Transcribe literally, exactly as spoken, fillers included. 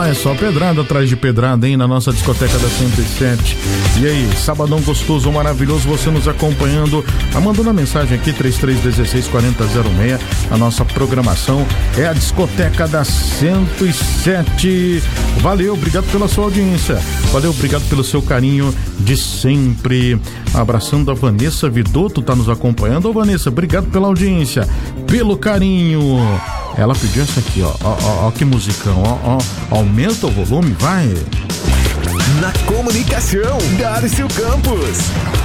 é só pedrada atrás de pedrada, hein, na nossa discoteca da cento e sete. E aí, sabadão gostoso, maravilhoso, você nos acompanhando, tá mandando a mensagem aqui, três três um seis, quatro zero zero seis. A nossa programação é a discoteca da cento e sete. Valeu, obrigado pela sua audiência. Valeu, obrigado pelo seu carinho de sempre. Abraçando a Vanessa Vidotto, tá nos acompanhando. Ô Vanessa, obrigado pela audiência, pelo carinho. Ela pediu essa aqui, ó, ó, ó, ó que musicão, ó, ó, aumenta o volume, vai. Na comunicação, Darcio Campos.